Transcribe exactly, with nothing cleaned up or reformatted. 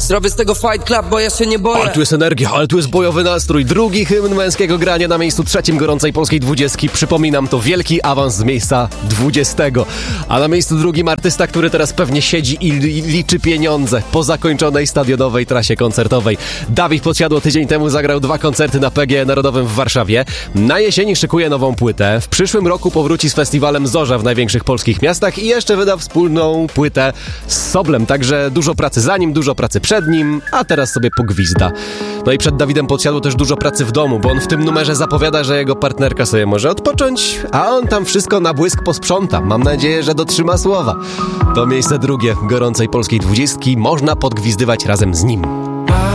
Zrobię z tego fight club, bo ja się nie boję. Ale tu jest energia, ale tu jest bojowy nastrój. Drugi hymn męskiego grania na miejscu trzecim gorącej polskiej dwudziestki. Przypominam, to wielki awans z miejsca dwudziestego. A na miejscu drugim artysta, który teraz pewnie siedzi i liczy pieniądze po zakończonej stadionowej trasie koncertowej. Dawid Podsiadło tydzień temu zagrał dwa koncerty na P G E Narodowym w Warszawie. Na jesieni szykuje nową płytę. W przyszłym roku powróci z festiwalem Zorza w największych polskich miastach i jeszcze wyda wspólną płytę z Soblem. Także dużo pracy za nim, dużo pracy przed nim, a teraz sobie pogwizda. No i przed Dawidem Podsiadło też dużo pracy w domu, bo on w tym numerze zapowiada, że jego partnerka sobie może odpocząć, a on tam wszystko na błysk posprząta. Mam nadzieję, że dotrzyma słowa. To miejsce drugie gorącej polskiej dwudziestki można podgwizdywać razem z nim.